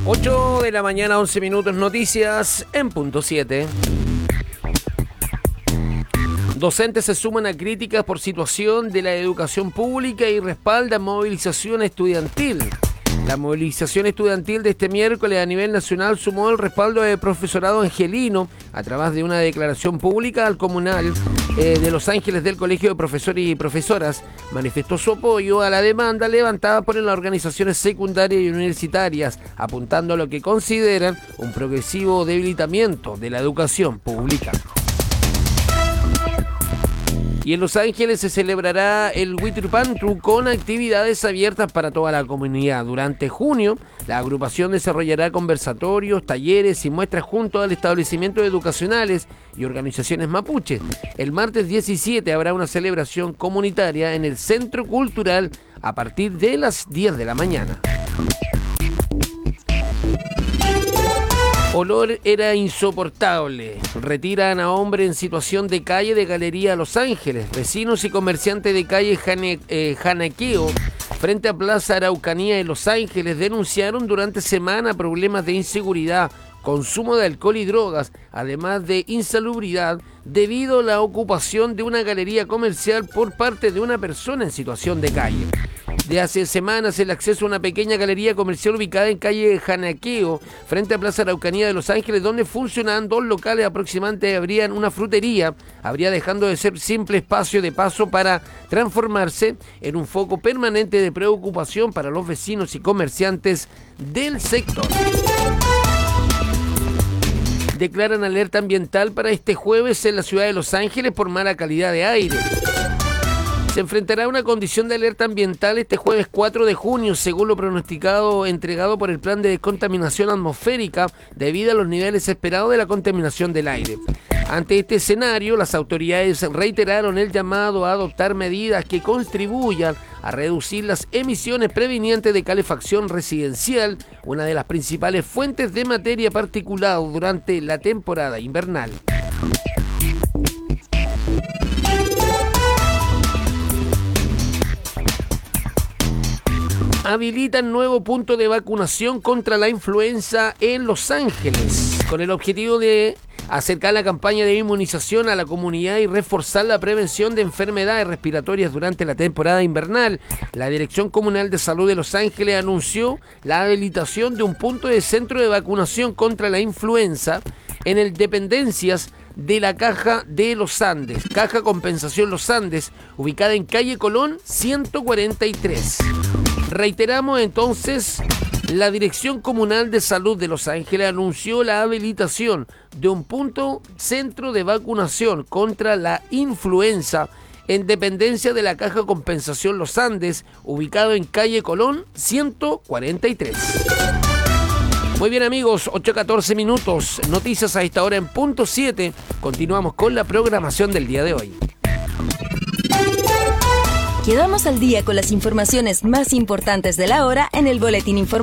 8 de la mañana, 11 minutos, noticias en punto 7. Docentes se suman a críticas por situación de la educación pública y respaldan movilización estudiantil. La movilización estudiantil de este miércoles a nivel nacional sumó el respaldo del profesorado angelino a través de una declaración pública al comunal de Los Ángeles del Colegio de Profesores y Profesoras. Manifestó su apoyo a la demanda levantada por las organizaciones secundarias y universitarias, apuntando a lo que consideran un progresivo debilitamiento de la educación pública. Y en Los Ángeles se celebrará el Huitrupantru con actividades abiertas para toda la comunidad. Durante junio, la agrupación desarrollará conversatorios, talleres y muestras junto al establecimientos educacionales y organizaciones mapuches. El martes 17 habrá una celebración comunitaria en el Centro Cultural a partir de las 10 de la mañana. Olor era insoportable. Retiran a hombre en situación de calle de Galería Los Ángeles. Vecinos y comerciantes de calle Janaqueo, frente a Plaza Araucanía de Los Ángeles, denunciaron durante semana problemas de inseguridad, consumo de alcohol y drogas, además de insalubridad, debido a la ocupación de una galería comercial por parte de una persona en situación de calle. De hace semanas, el acceso a una pequeña galería comercial ubicada en calle Janaqueo, frente a Plaza Araucanía de Los Ángeles, donde funcionaban dos locales aproximadamente, habrían una frutería, habría dejando de ser simple espacio de paso para transformarse en un foco permanente de preocupación para los vecinos y comerciantes del sector. Declaran alerta ambiental para este jueves en la ciudad de Los Ángeles por mala calidad de aire. Se enfrentará a una condición de alerta ambiental este jueves 4 de junio, según lo pronosticado entregado por el Plan de Descontaminación Atmosférica, debido a los niveles esperados de la contaminación del aire. Ante este escenario, las autoridades reiteraron el llamado a adoptar medidas que contribuyan a reducir las emisiones provenientes de calefacción residencial, una de las principales fuentes de materia particulada durante la temporada invernal. Habilitan nuevo punto de vacunación contra la influenza en Los Ángeles, con el objetivo de acercar la campaña de inmunización a la comunidad y reforzar la prevención de enfermedades respiratorias durante la temporada invernal. La Dirección Comunal de Salud de Los Ángeles anunció la habilitación de un punto de centro de vacunación contra la influenza en el dependencias de la Caja de los Andes, Caja Compensación Los Andes, ubicada en calle Colón 143. Reiteramos entonces, la Dirección Comunal de Salud de Los Ángeles anunció la habilitación de un punto centro de vacunación contra la influenza en dependencia de la Caja Compensación Los Andes, ubicado en calle Colón 143. Muy bien amigos, 8:14 minutos, noticias a esta hora en punto 7. Continuamos con la programación del día de hoy. Quedamos al día con las informaciones más importantes de la hora en el boletín informativo.